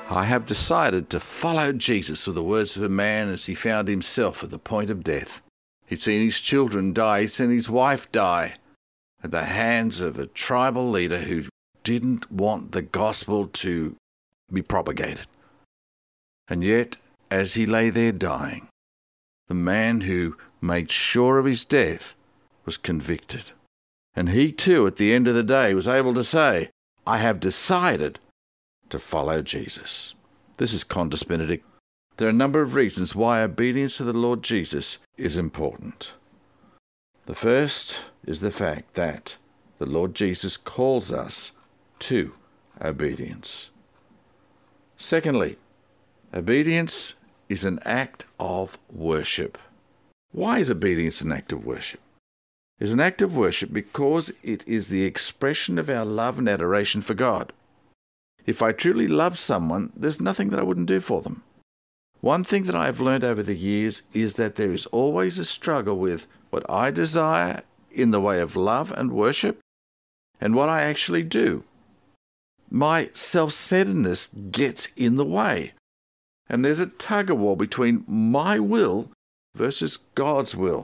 I have decided to follow Jesus, were the words of a man as he found himself at the point of death. He'd seen his children die, he'd seen his wife die at the hands of a tribal leader who didn't want the gospel to be propagated. And yet, as he lay there dying, the man who made sure of his death was convicted. And he too, at the end of the day, was able to say, I have decided to follow Jesus. This is Qantas Benedict. There are a number of reasons why obedience to the Lord Jesus is important. The first is the fact that the Lord Jesus calls us to obedience. Secondly, obedience is an act of worship. Why is obedience an act of worship? It is an act of worship because it is the expression of our love and adoration for God. If I truly love someone, there's nothing that I wouldn't do for them. One thing that I have learned over the years is that there is always a struggle with what I desire in the way of love and worship and what I actually do. My self-centeredness gets in the way. And there's a tug-of-war between my will versus God's will.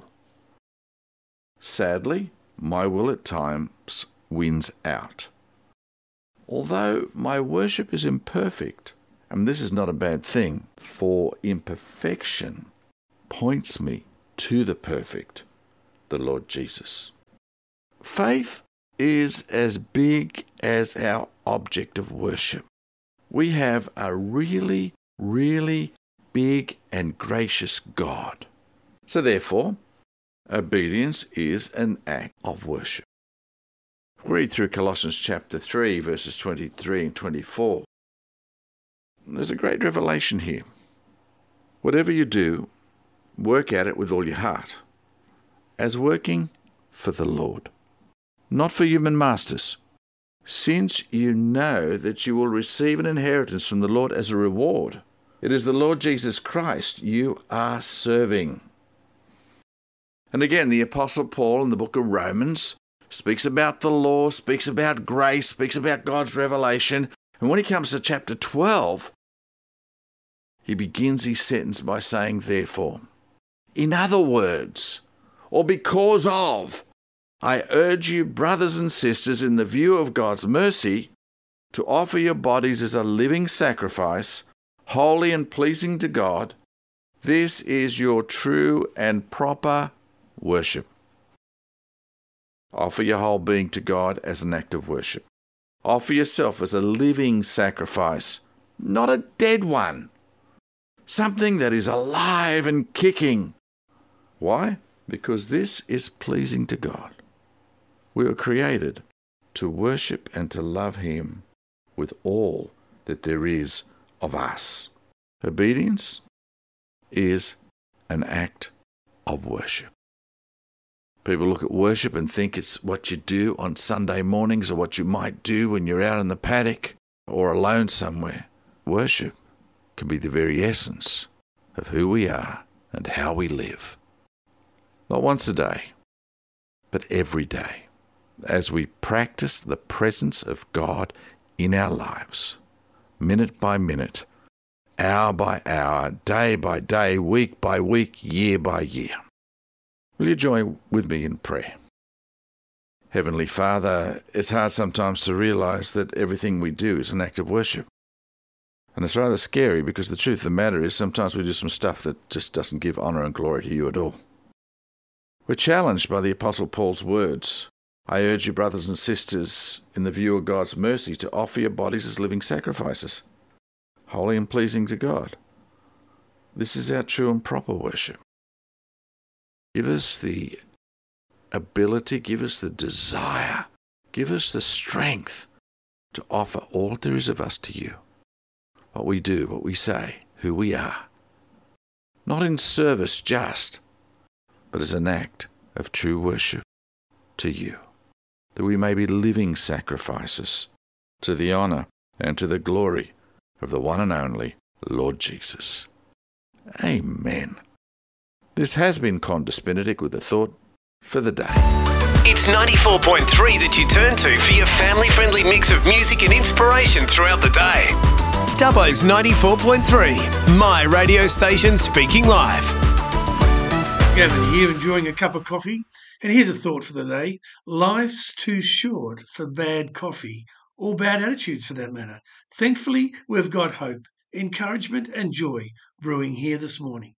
Sadly, my will at times wins out. Although my worship is imperfect, and this is not a bad thing, for imperfection points me to the perfect, the Lord Jesus. Faith is as big as our object of worship. We have a really big and gracious God. So therefore, obedience is an act of worship. Read through Colossians chapter 3, verses 23 and 24. There's a great revelation here. Whatever you do, work at it with all your heart, as working for the Lord, not for human masters, since you know that you will receive an inheritance from the Lord as a reward. It is the Lord Jesus Christ you are serving. And again, the Apostle Paul in the book of Romans speaks about the law, speaks about grace, speaks about God's revelation. And when he comes to chapter 12, he begins his sentence by saying, therefore, in other words, or because of, I urge you, brothers and sisters, in the view of God's mercy, to offer your bodies as a living sacrifice, holy and pleasing to God. This is your true and proper worship. Offer your whole being to God as an act of worship. Offer yourself as a living sacrifice, not a dead one. Something that is alive and kicking. Why? Because this is pleasing to God. We were created to worship and to love Him with all that there is of us. Obedience is an act of worship. People look at worship and think it's what you do on Sunday mornings or what you might do when you're out in the paddock or alone somewhere. Worship can be the very essence of who we are and how we live. Not once a day, but every day, as we practice the presence of God in our lives, minute by minute, hour by hour, day by day, week by week, year by year. Will you join with me in prayer? Heavenly Father, it's hard sometimes to realize that everything we do is an act of worship. And it's rather scary because the truth of the matter is sometimes we do some stuff that just doesn't give honor and glory to you at all. We're challenged by the Apostle Paul's words. I urge you, brothers and sisters, in the view of God's mercy, to offer your bodies as living sacrifices, holy and pleasing to God. This is our true and proper worship. Give us the ability, give us the desire, give us the strength to offer all there is of us to you. What we do, what we say, who we are. Not in service just, but as an act of true worship to you, that we may be living sacrifices to the honor and to the glory of the one and only Lord Jesus. Amen. This has been Qantas Benedict with a thought for the day. It's 94.3 that you turn to for your family-friendly mix of music and inspiration throughout the day. Dubbo's 94.3, my radio station speaking live. Gathered here enjoying a cup of coffee, and here's a thought for the day. Life's too short for bad coffee, or bad attitudes for that matter. Thankfully, we've got hope, encouragement and joy brewing here this morning.